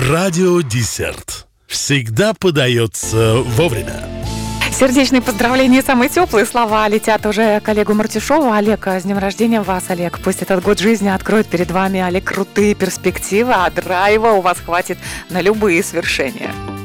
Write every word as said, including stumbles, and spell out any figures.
Радиодесерт всегда подается вовремя. Сердечные поздравления, самые теплые слова летят уже к Олегу Мартюшову. Олег, с днем рождения вас, Олег. Пусть этот год жизни откроет перед вами, Олег, крутые перспективы, а драйва у вас хватит на любые свершения.